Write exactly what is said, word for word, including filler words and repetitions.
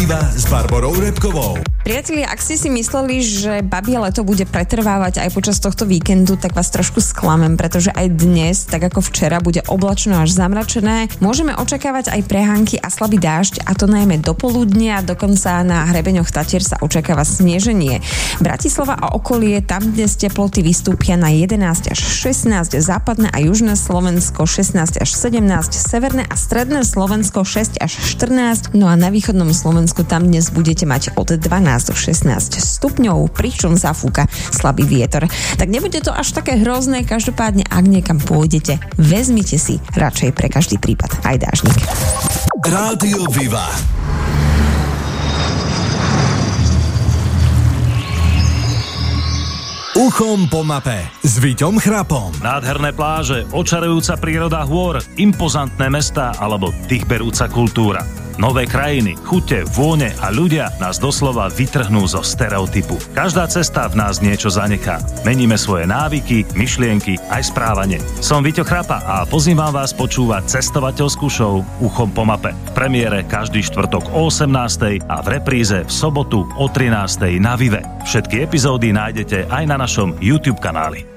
Viva s Barborou Repkovou. Priatelia, ak ste si mysleli, že babie leto bude pretrvávať aj počas tohto víkendu, tak vás trošku sklamem, pretože aj dnes, tak ako včera, bude oblačno až zamračené. Môžeme očakávať aj prehánky a slabý dážď, a to najmä do poludnia, dokonca na hrebeňoch Tatier sa očakáva sneženie. Bratislava a okolie, tam dnes teploty vystúpia na jedenásť až šestnásť, západné a južné Slovensko šestnásť až sedemnásť, severné a stredné Slovensko šesť až štrnásť, no a na východnom Slovensku tam dnes budete mať od dvanásť do šestnásť stupňov, pričom zafúka slabý vietor. Tak nebude to až také hrozné, každopádne ak niekam pôjdete, vezmite si radšej pre každý prípad aj dážnik. Rádio Viva. Uchom po mape s Víťom Chrapom. Nádherné pláže, očarujúca príroda hôr, impozantné mestá alebo dýchberúca kultúra. Nové krajiny, chute, vône a ľudia nás doslova vytrhnú zo stereotypu. Každá cesta v nás niečo zanechá. Meníme svoje návyky, myšlienky, aj správanie. Som Víťo Chrapa a pozývam vás počúvať cestovateľskú show Uchom po mape. V premiére každý štvrtok o osemnástej a v repríze v sobotu o trinástej na Vive. Všetky epizódy nájdete aj na našom YouTube kanáli.